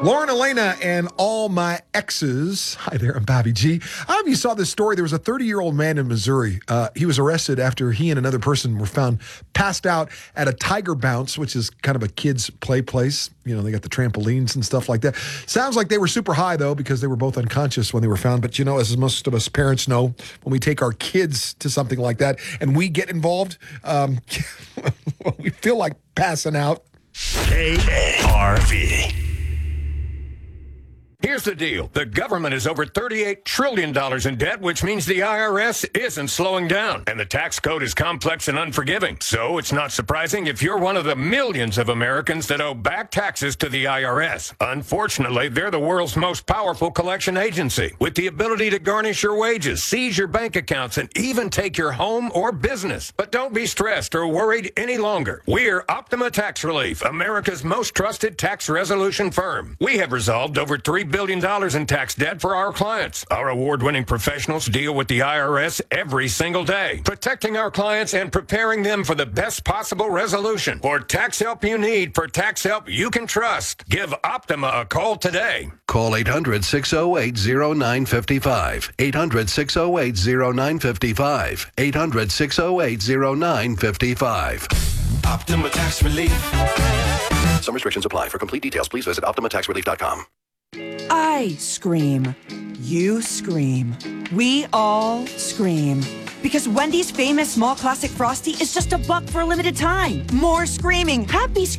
Lauren Elena and all my exes. Hi there, I'm Bobby G. I don't know if you saw this story. There was a 30-year-old man in Missouri. He was arrested after he and another person were found passed out at a Tiger Bounce, which is kind of a kid's play place. You know, they got the trampolines and stuff like that. Sounds like they were super high, though, because they were both unconscious when they were found. But, you know, as most of us parents know, when we take our kids to something like that and we get involved, we feel like passing out. KARV. Here's the deal. The government is over $38 trillion in debt, which means the IRS isn't slowing down. And the tax code is complex and unforgiving. So it's not surprising if you're one of the millions of Americans that owe back taxes to the IRS. Unfortunately, they're the world's most powerful collection agency, with the ability to garnish your wages, seize your bank accounts, and even take your home or business. But don't be stressed or worried any longer. We're Optima Tax Relief, America's most trusted tax resolution firm. We have resolved over $3 billion in tax debt for our clients. Our award-winning professionals deal with the IRS every single day, protecting our clients and preparing them for the best possible resolution. For tax help you need, for tax help you can trust, give Optima a call today. Call 800-608-0955. 800-608-0955. 800-608-0955. Optima Tax Relief. Some restrictions apply. For complete details, please visit OptimaTaxRelief.com. I scream. You scream. We all scream. Because Wendy's famous small classic Frosty is just $1 for a limited time. More screaming. Happy screaming.